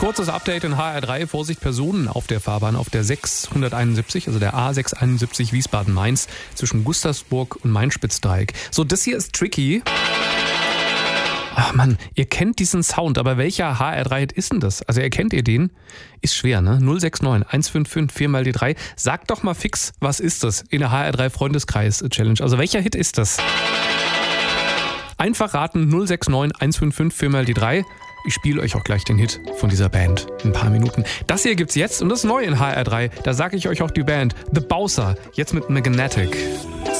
Kurzes Update in HR3. Vorsicht, Personen auf der Fahrbahn auf der 671, also der A671 Wiesbaden-Mainz zwischen Gustavsburg und Main-Spitzdreieck. So, das hier ist tricky. Ach Mann, ihr kennt diesen Sound, aber welcher HR3-Hit ist denn das? Also erkennt ihr den? Ist schwer, ne? 069 155 4 mal die 3. Sagt doch mal fix, was ist das in der HR3 Freundeskreis-Challenge? Also welcher Hit ist das? Einfach raten, 069 155 4 mal die 3. Ich spiele euch auch gleich den Hit von dieser Band in ein paar Minuten. Das hier gibt's jetzt und das ist neu in HR3. Da sage ich euch auch die Band. The Bowser, jetzt mit Magnetic.